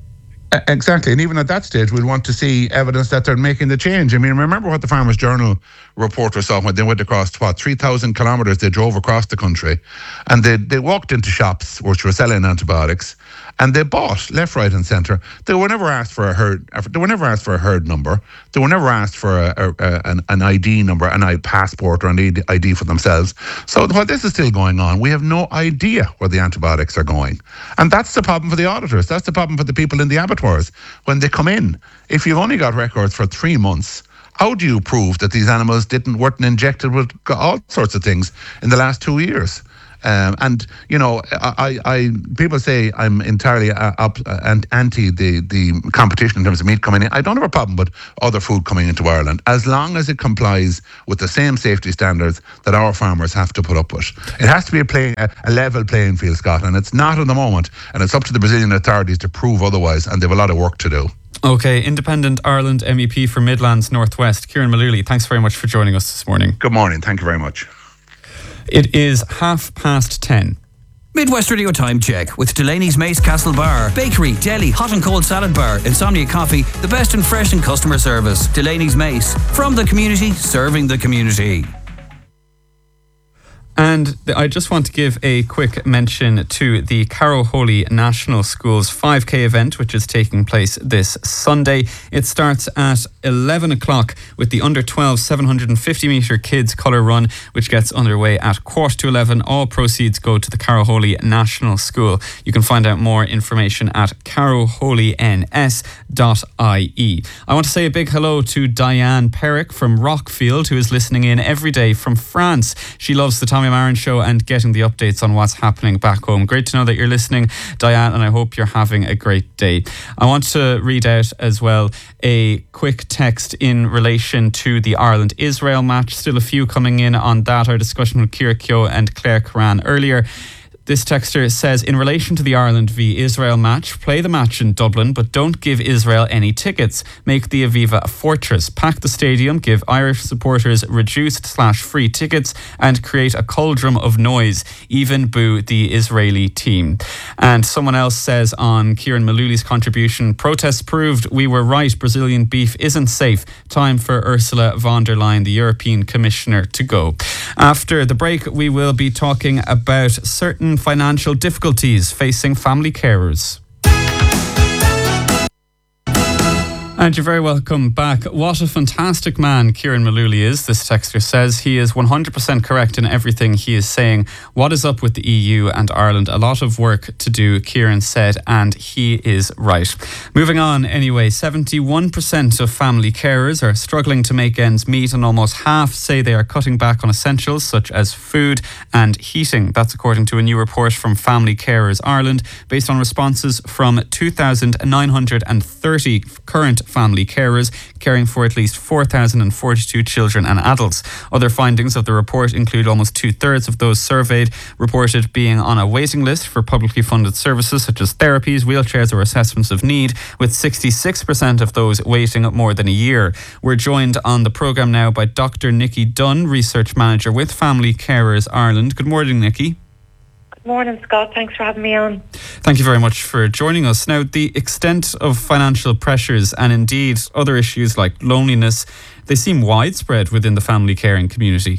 Exactly. And even at that stage, we'll want to see evidence that they're making the change. I mean, remember what the Farmers Journal reporter saw when they went across, 3,000 kilometres they drove across the country, and they walked into shops which were selling antibiotics, and they bought left, right and centre. They were never asked for a herd. They were never asked for a herd number. They were never asked for an ID number, an passport or an ID for themselves. So while this is still going on, we have no idea where the antibiotics are going. And that's the problem for the auditors. That's the problem for the people in the abattoirs. When they come in, if you've only got records for 3 months, how do you prove that these animals weren't injected with all sorts of things in the last 2 years? And you know, people say I'm entirely anti the competition in terms of meat coming in. I don't have a problem with other food coming into Ireland, as long as it complies with the same safety standards that our farmers have to put up with. It has to be a level playing field, Scott, and it's not at the moment. And it's up to the Brazilian authorities to prove otherwise, and they have a lot of work to do. Okay, Independent Ireland MEP for Midlands Northwest, Kieran Mullooly, thanks very much for joining us this morning. Good morning, thank you very much. It is 10:30. Midwest Radio Time Check with Delaney's Mace Castle Bar, Bakery, Deli, Hot and Cold Salad Bar, Insomnia Coffee, the best in fresh and customer service. Delaney's Mace, from the community, serving the community. And I just want to give a quick mention to the Carrow Holy National Schools 5K event, which is taking place this Sunday. It starts at 11 o'clock with the under 12 750 metre kids colour run, which gets underway at 11:15. All proceeds go to the Carrow Holy National School. You can find out more information at carrowholyns.ie. I want to say a big hello to Diane Perrick from Rockfield, who is listening in every day from France. She loves the Tommy Marin Show and getting the updates on what's happening back home. Great to know that you're listening, Diane, and I hope you're having a great day. I want to read out as well a quick text in relation to the Ireland-Israel match. Still a few coming in on that. Our discussion with Ciara Keogh and Claire Curran earlier. This texter says, in relation to the Ireland v Israel match, play the match in Dublin, but don't give Israel any tickets. Make the Aviva a fortress. Pack the stadium, give Irish supporters reduced/free tickets, and create a cauldron of noise. Even boo the Israeli team. And someone else says on Kieran Mullooly's contribution, protests proved we were right. Brazilian beef isn't safe. Time for Ursula von der Leyen, the European Commissioner, to go. After the break, we will be talking about certain financial difficulties facing family carers. And you're very welcome back. What a fantastic man Kieran Mullooly is, this texter says. He is 100% correct in everything he is saying. What is up with the EU and Ireland? A lot of work to do, Kieran said, and he is right. Moving on anyway, 71% of family carers are struggling to make ends meet, and almost half say they are cutting back on essentials such as food and heating. That's according to a new report from Family Carers Ireland, based on responses from 2,930 current family carers caring for at least 4,042 children and adults. Other findings of the report include almost 2/3 of those surveyed reported being on a waiting list for publicly funded services such as therapies, wheelchairs or assessments of need, with 66% of those waiting more than a year. We're joined on the programme now by Dr. Nikki Dunn, Research Manager with Family Carers Ireland. Good morning, Nikki. Morning, Scott. Thanks for having me on. Thank you very much for joining us. Now, the extent of financial pressures and indeed other issues like loneliness, they seem widespread within the family caring community.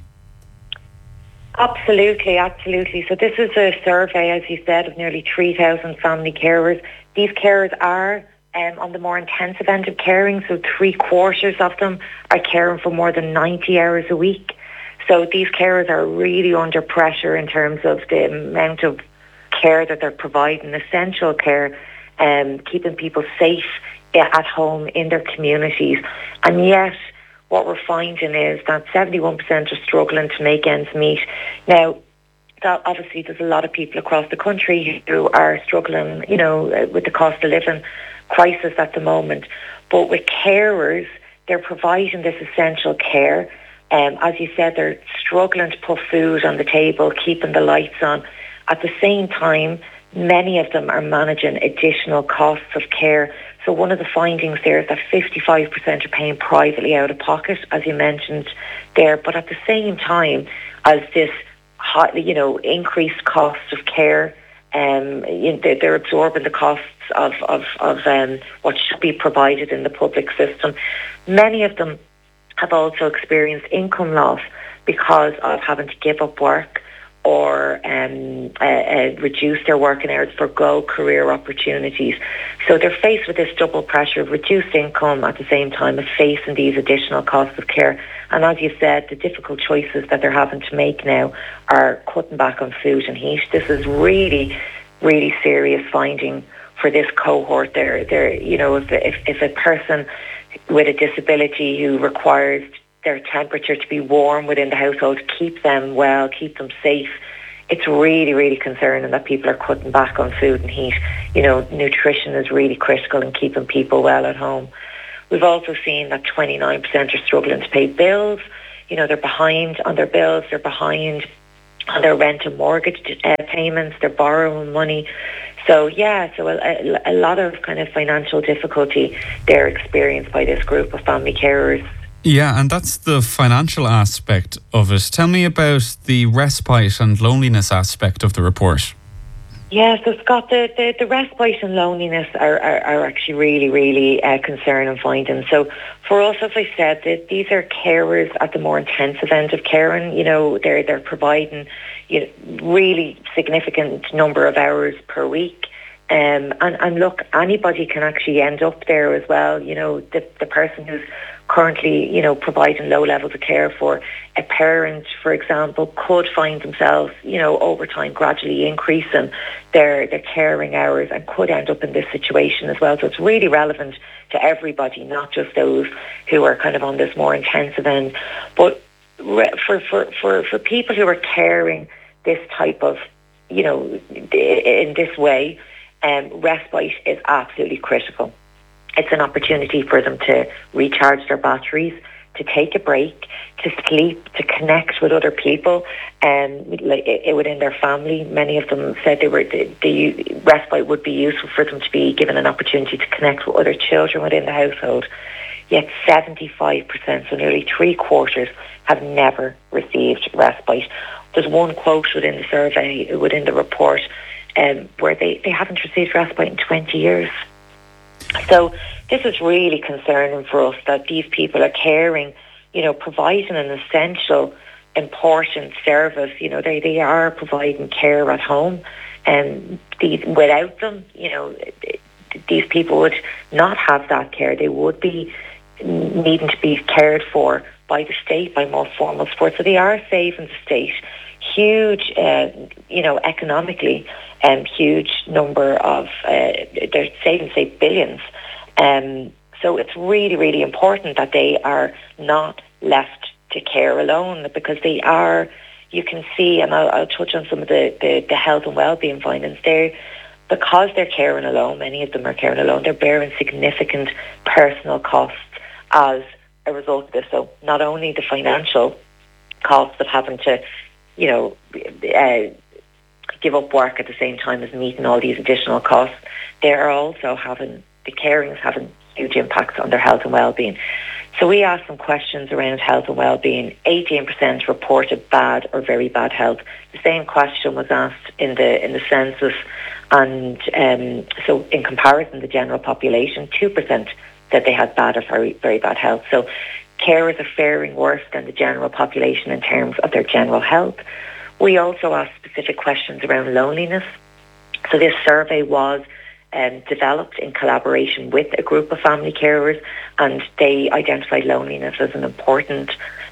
Absolutely. So this is a survey, as you said, of nearly 3,000 family carers. These carers are on the more intensive end of caring, so 3/4 of them are caring for more than 90 hours a week. So these carers are really under pressure in terms of the amount of care that they're providing, essential care, keeping people safe at home in their communities. And yet, what we're finding is that 71% are struggling to make ends meet. Now, that obviously there's a lot of people across the country who are struggling, with the cost of living crisis at the moment. But with carers, they're providing this essential care. As you said, they're struggling to put food on the table, keeping the lights on. At the same time, many of them are managing additional costs of care. So one of the findings there is that 55% are paying privately out of pocket, as you mentioned there. But at the same time, as this increased cost of care They're absorbing the costs of what should be provided in the public system. Many of them have also experienced income loss because of having to give up work or reduce their working hours, forgo career opportunities. So they're faced with this double pressure of reduced income at the same time as facing these additional costs of care. And as you said, the difficult choices that they're having to make now are cutting back on food and heat. This is really, really serious finding for this cohort. If a person with a disability who requires their temperature to be warm within the household, keep them well, keep them safe, it's really, really concerning that people are cutting back on food and heat. Nutrition is really critical in keeping people well at home. We've also seen that 29% are struggling to pay bills. They're behind on their bills, they're behind on their rent and mortgage payments, they're borrowing money. So a lot of kind of financial difficulty they're experienced by this group of family carers. Yeah, and that's the financial aspect of it. Tell me about the respite and loneliness aspect of the report. Yeah, so Scott, the respite and loneliness are actually really, really concerning findings. So for us, as I said, these are carers at the more intensive end of caring. They're providing really significant number of hours per week. And look, anybody can actually end up there as well. The person who's currently, providing low levels of care for a parent, for example, could find themselves, over time gradually increasing their caring hours and could end up in this situation as well. So it's really relevant to everybody, not just those who are kind of on this more intensive end. But for people who are caring this type of, in this way, respite is absolutely critical. It's an opportunity for them to recharge their batteries, to take a break, to sleep, to connect with other people within their family. Many of them said the respite would be useful for them to be given an opportunity to connect with other children within the household. Yet 75%, so nearly 3/4, have never received respite. There's one quote within the survey, within the report, where they haven't received respite in 20 years. So this is really concerning for us that these people are caring, providing an essential, important service. They are providing care at home, and without them, these people would not have that care. They would be needing to be cared for by the state, by more formal support. So they are saving the state huge, economically, huge number of, they're saving, say, billions. So it's really, really important that they are not left to care alone, because they are, you can see, and I'll touch on some of the health and well-being findings there, because they're caring alone, many of them are caring alone, they're bearing significant personal costs as a result of this. So not only the financial costs of having to, give up work at the same time as meeting all these additional costs, they are also the caring is having huge impacts on their health and well-being. So we asked some questions around health and well-being. 18% reported bad or very bad health. The same question was asked in the census, and so in comparison, the general population, 2% said they had bad or very, very bad health. So carers are faring worse than the general population in terms of their general health. We also asked specific questions around loneliness. So this survey was developed in collaboration with a group of family carers, and they identified loneliness as an important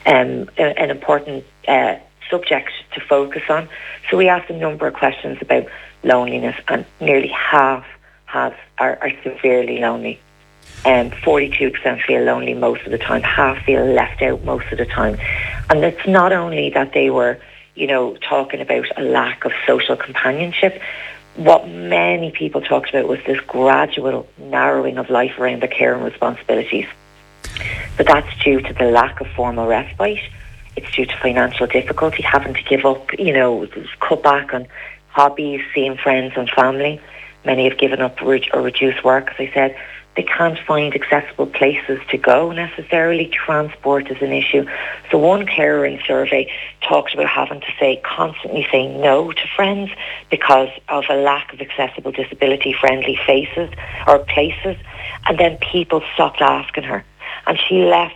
subject to focus on. So we asked a number of questions about loneliness, and nearly half are severely lonely. 42% feel lonely most of the time, half feel left out most of the time. And it's not only that they were, talking about a lack of social companionship. What many people talked about was this gradual narrowing of life around their care and responsibilities. But that's due to the lack of formal respite. It's due to financial difficulty, having to give up, cut back on hobbies, seeing friends and family. Many have given up or reduced work, as I said. They can't find accessible places to go necessarily. Transport is an issue. So one carer in survey talked about having to constantly say no to friends because of a lack of accessible disability-friendly faces or places. And then people stopped asking her. And she left,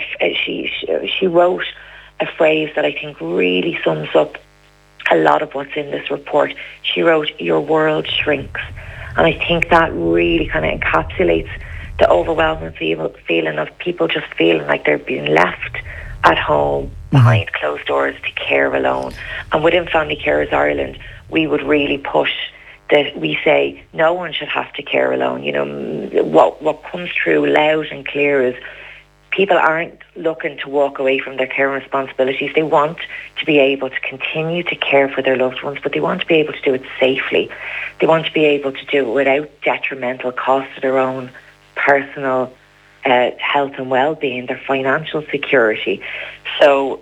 she wrote a phrase that I think really sums up a lot of what's in this report. She wrote, "Your world shrinks." And I think that really kind of encapsulates the overwhelming feeling of people just feeling like they're being left at home behind closed doors to care alone. And within Family Carers Ireland, we would really push that we say no one should have to care alone. You know, what comes through loud and clear is people aren't looking to walk away from their care responsibilities. They want to be able to continue to care for their loved ones, but they want to be able to do it safely. They want to be able to do it without detrimental cost to their own personal health and well-being, their financial security. So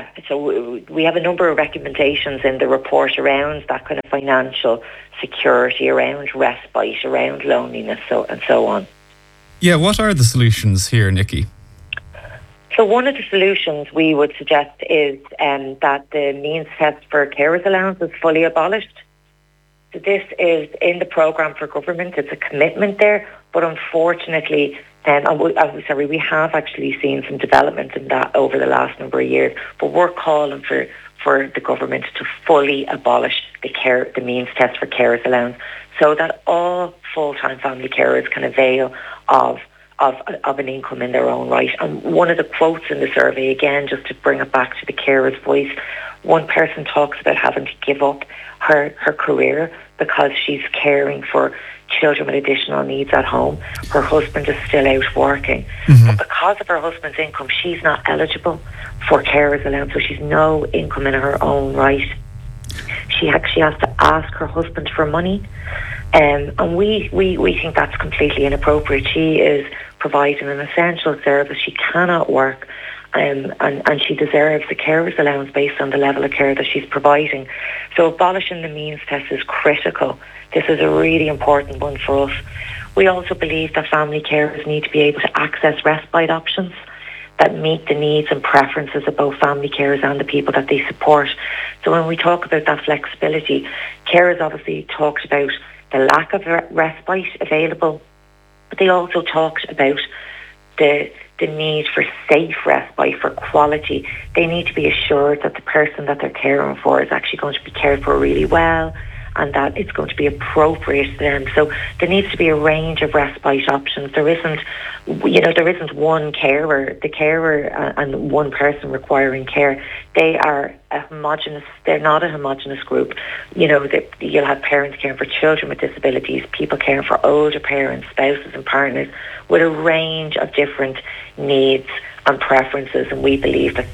we have a number of recommendations in the report around that kind of financial security, around respite, around loneliness, and so on. Yeah, what are the solutions here, Nikki? So one of the solutions we would suggest is that the means test for carers allowance is fully abolished. So this is in the programme for government. It's a commitment there, but unfortunately, we have actually seen some development in that over the last number of years. But we're calling for the government to fully abolish the means test for carers allowance, so that all full-time family carers can avail of an income in their own right. And one of the quotes in the survey, again, just to bring it back to the carer's voice, one person talks about having to give up her career because she's caring for children with additional needs at home. Her husband is still out working. But because of her husband's income, she's not eligible for carers allowance, so she's no income in her own right. She actually has to ask her husband for money. And we think that's completely inappropriate. She is providing an essential service. She cannot work, and she deserves the carers allowance based on the level of care that she's providing. So abolishing the means test is critical. This is a really important one for us. We also believe that family carers need to be able to access respite options that meet the needs and preferences of both family carers and the people that they support. So when we talk about that flexibility, carers obviously talked about the lack of respite available, but they also talked about the need for safe respite, for quality. They need to be assured that the person that they're caring for is actually going to be cared for really well, and that it's going to be appropriate to them. So there needs to be a range of respite options. There isn't one carer, the carer and one person requiring care. They are they're not a homogenous group. You know, you'll have parents caring for children with disabilities, people caring for older parents, spouses and partners with a range of different needs and preferences, and we believe that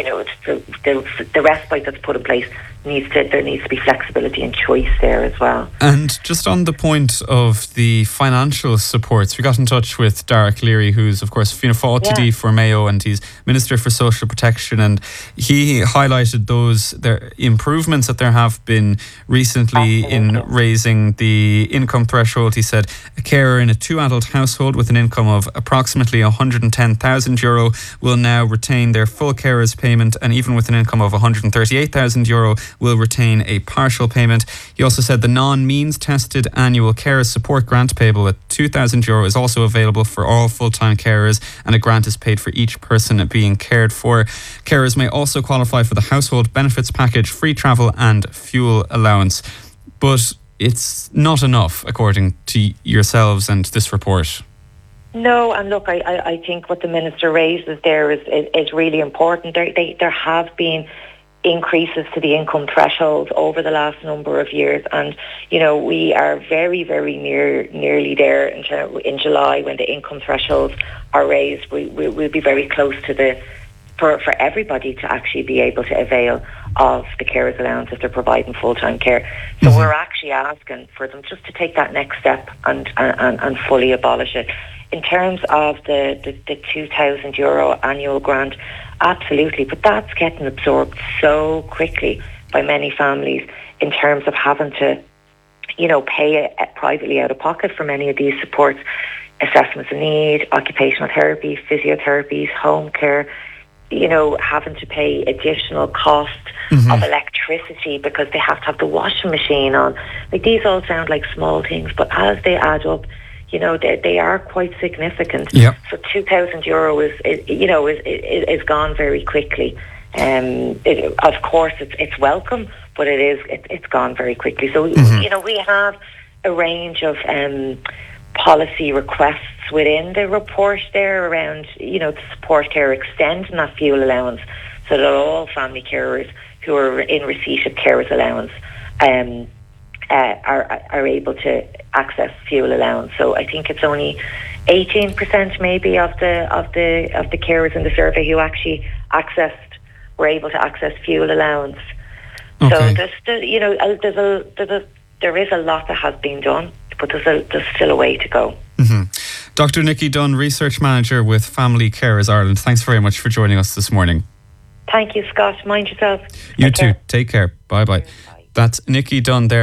the respite that's put in place there needs to be flexibility and choice there as well. And just on the point of the financial supports, we got in touch with Darach Leary, who's of course Fianna Fáil TD for Mayo, and he's Minister for Social Protection, and he highlighted their improvements that there have been recently in raising the income threshold. He said a carer in a 2-adult household with an income of approximately €110,000 will now retain their full carers payment, and even with an income of €138,000 will retain a partial payment. He also said the non-means tested annual carer support grant payable at €2,000 is also available for all full-time carers, and a grant is paid for each person being cared for. Carers may also qualify for the household benefits package, free travel and fuel allowance. But it's not enough, according to yourselves and this report. No, and look, I think what the Minister raises there is really important. There have been increases to the income threshold over the last number of years, and we are very, very nearly there in July when the income thresholds are raised. We'll be very close to for everybody to actually be able to avail of the carers allowance if they're providing full-time care. So we're actually asking for them just to take that next step and fully abolish it. In terms of the €2,000 annual grant, absolutely, but that's getting absorbed so quickly by many families in terms of having to, pay it privately out of pocket for many of these supports. assessments of need, occupational therapy, physiotherapies, home care, having to pay additional cost of electricity because they have to have the washing machine on. Like, these all sound like small things, but as they add up, they are quite significant. Yep. So €2,000 is gone very quickly. Of course, it's welcome, but it's gone very quickly. So we have a range of policy requests within the report there around to support care extending that fuel allowance, so that all family carers who are in receipt of carers allowance are able to access fuel allowance. So I think it's only 18% maybe of the carers in the survey who actually were able to access fuel allowance. Okay. So there is a lot that has been done, but there's still a way to go. Dr. Nikki Dunn, Research Manager with Family Carers Ireland, thanks very much for joining us this morning. Thank you, Scott. Mind yourself. You too. Take care. Bye-bye. That's Nikki Dunn there.